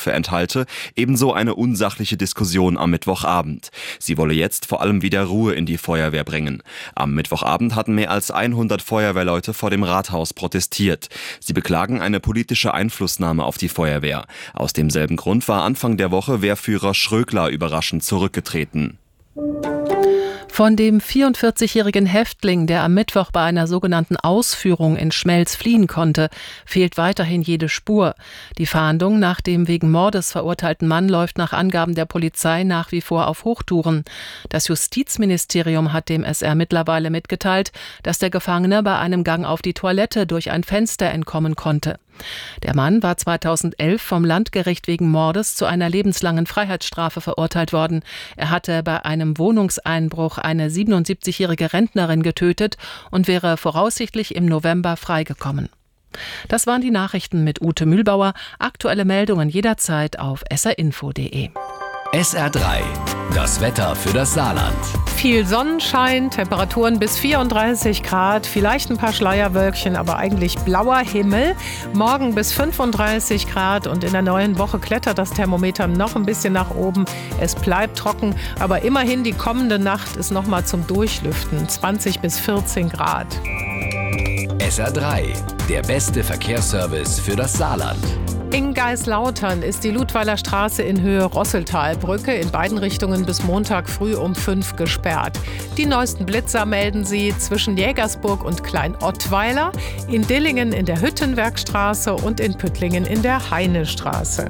Vorwürfe enthalte, ebenso eine unsachliche Diskussion am Mittwochabend. Sie wolle jetzt vor allem wieder Ruhe in die Feuerwehr bringen. Am Mittwochabend hatten mehr als 100 Feuerwehrleute vor dem Rathaus protestiert. Sie beklagen eine politische Einflussnahme auf die Feuerwehr. Aus demselben Grund war Anfang der Woche Wehrführer Schröckler überraschend zurückgetreten. Von dem 44-jährigen Häftling, der am Mittwoch bei einer sogenannten Ausführung in Schmelz fliehen konnte, fehlt weiterhin jede Spur. Die Fahndung nach dem wegen Mordes verurteilten Mann läuft nach Angaben der Polizei nach wie vor auf Hochtouren. Das Justizministerium hat dem SR mittlerweile mitgeteilt, dass der Gefangene bei einem Gang auf die Toilette durch ein Fenster entkommen konnte. Der Mann war 2011 vom Landgericht wegen Mordes zu einer lebenslangen Freiheitsstrafe verurteilt worden. Er hatte bei einem Wohnungseinbruch eine 77-jährige Rentnerin getötet und wäre voraussichtlich im November freigekommen. Das waren die Nachrichten mit Ute Mühlbauer. Aktuelle Meldungen jederzeit auf srinfo.de. SR3, das Wetter für das Saarland. Viel Sonnenschein, Temperaturen bis 34 Grad, vielleicht ein paar Schleierwölkchen, aber eigentlich blauer Himmel. Morgen bis 35 Grad und in der neuen Woche klettert das Thermometer noch ein bisschen nach oben. Es bleibt trocken, aber immerhin die kommende Nacht ist noch mal zum Durchlüften, 20 bis 14 Grad. SR3, der beste Verkehrsservice für das Saarland. In Geislautern ist die Ludweiler Straße in Höhe Rosseltalbrücke in beiden Richtungen bis Montag früh um 5 gesperrt. Die neuesten Blitzer melden sie zwischen Jägersburg und Klein-Ottweiler, in Dillingen in der Hüttenwerkstraße und in Püttlingen in der Heinestraße.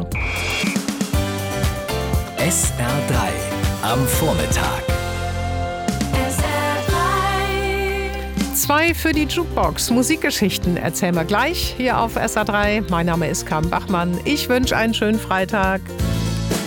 SR3 am Vormittag. 2 für die Jukebox. Musikgeschichten erzählen wir gleich hier auf SR3. Mein Name ist Carmen Bachmann. Ich wünsche einen schönen Freitag.